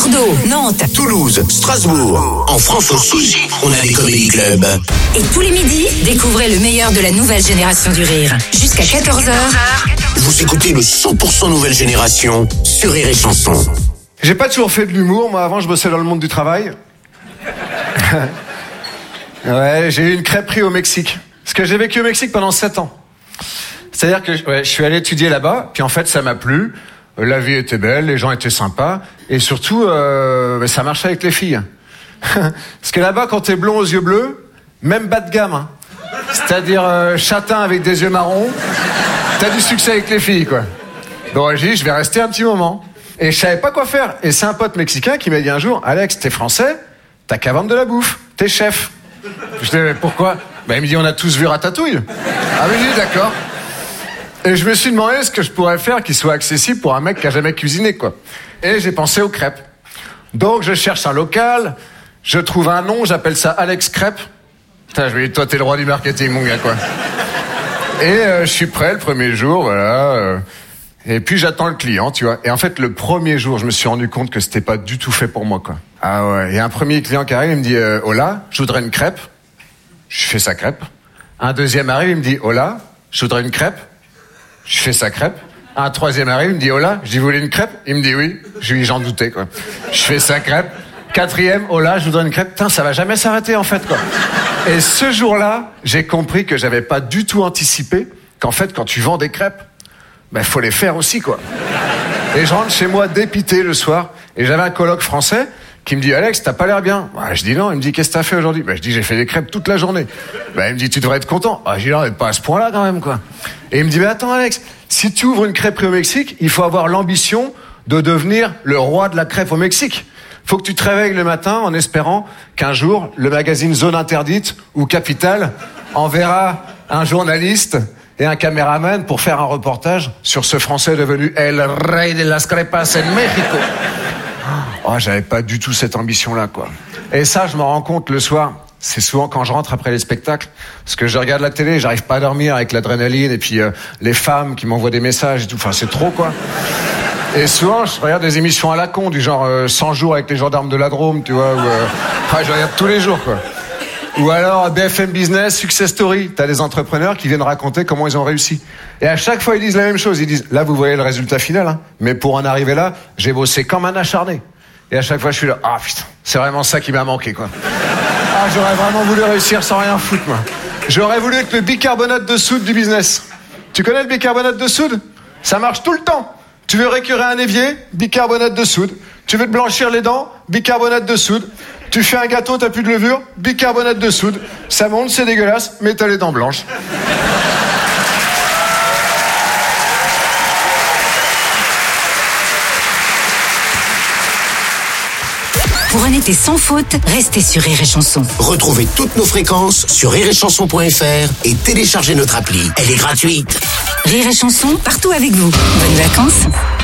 Bordeaux, Nantes, Toulouse, Strasbourg. En France aussi, on a des comédie clubs. et tous les midis, découvrez le meilleur de la nouvelle génération du rire. Jusqu'à 14h. Vous écoutez le 100% nouvelle génération sur Rire et Chanson. J'ai pas toujours fait de l'humour, moi avant je bossais dans le monde du travail. Ouais, j'ai eu une crêperie au Mexique. Parce que j'ai vécu au Mexique pendant 7 ans. C'est-à-dire que je suis allé étudier là-bas, puis en fait ça m'a plu. La vie était belle, les gens étaient sympas, et surtout ça marchait avec les filles. Parce que là-bas, quand t'es blond aux yeux bleus, même bas de gamme, hein. C'est-à-dire châtain avec des yeux marrons, t'as du succès avec les filles, quoi. Donc j'ai dit, je vais rester un petit moment. Et je savais pas quoi faire. Et c'est un pote mexicain qui m'a dit un jour, Alex, t'es français, t'as qu'à vendre de la bouffe, t'es chef. Je dis, mais pourquoi? Il me dit, on a tous vu Ratatouille. Ah oui, d'accord. Et je me suis demandé ce que je pourrais faire qui soit accessible pour un mec qui a jamais cuisiné, quoi. Et j'ai pensé aux crêpes. Donc je cherche un local, je trouve un nom, j'appelle ça Alex Crêpes. Putain, je me dis, toi t'es le roi du marketing, mon gars, quoi. Et je suis prêt le premier jour, voilà. Et puis j'attends le client, tu vois. Et en fait, le premier jour, je me suis rendu compte que c'était pas du tout fait pour moi, quoi. Ah ouais. Il y a un premier client qui arrive, il me dit, hola, je voudrais une crêpe. Je fais sa crêpe. Un deuxième arrive, il me dit, hola, je voudrais une crêpe. Je fais sa crêpe. Un troisième arrive, il me dit, hola, je dis, vous voulez une crêpe? Il me dit oui. Je lui dis, j'en doutais, quoi. Je fais sa crêpe. Quatrième, hola, je voudrais une crêpe. Putain, ça va jamais s'arrêter, en fait, quoi. Et ce jour-là, j'ai compris que j'avais pas du tout anticipé qu'en fait, quand tu vends des crêpes, ben, faut les faire aussi, quoi. Et je rentre chez moi dépité le soir, et j'avais un coloc français qui me dit, Alex, t'as pas l'air bien. Bah, je dis non. Il me dit, qu'est-ce que t'as fait aujourd'hui? Bah, je dis, j'ai fait des crêpes toute la journée. Bah, il me dit, tu devrais être content. Ah, je dis non, mais pas à ce point-là, quand même, quoi. Et il me dit, mais attends, Alex, si tu ouvres une crêperie au Mexique, il faut avoir l'ambition de devenir le roi de la crêpe au Mexique. Faut que tu te réveilles le matin en espérant qu'un jour, le magazine Zone Interdite ou Capital enverra un journaliste et un caméraman pour faire un reportage sur ce Français devenu El Rey de las Crepas en Mexico. Oh, j'avais pas du tout cette ambition-là, quoi. Et ça, je m'en rends compte le soir. C'est souvent quand je rentre après les spectacles, parce que je regarde la télé, j'arrive pas à dormir avec l'adrénaline, et puis les femmes qui m'envoient des messages et tout. Enfin, c'est trop, quoi. Et souvent, je regarde des émissions à la con, du genre 100 jours avec les gendarmes de la Drôme, tu vois. Enfin, je regarde tous les jours, quoi. Ou alors BFM Business, Success Story. T'as des entrepreneurs qui viennent raconter comment ils ont réussi. Et à chaque fois, ils disent la même chose. Ils disent, là, vous voyez le résultat final, hein. Mais pour en arriver là, j'ai bossé comme un acharné. Et à chaque fois, je suis là, ah putain, c'est vraiment ça qui m'a manqué, quoi. Ah, j'aurais vraiment voulu réussir sans rien foutre, moi. J'aurais voulu être le bicarbonate de soude du business. Tu connais le bicarbonate de soude? Ça marche tout le temps. Tu veux récurer un évier? Bicarbonate de soude. Tu veux te blanchir les dents? Bicarbonate de soude. Tu fais un gâteau, t'as plus de levure? Bicarbonate de soude. Ça monte, c'est dégueulasse, mais t'as les dents blanches. Pour un été sans faute, restez sur Rire et Chanson. Retrouvez toutes nos fréquences sur rireetchanson.fr et téléchargez notre appli. Elle est gratuite. Rire et Chanson, partout avec vous. Bonnes vacances.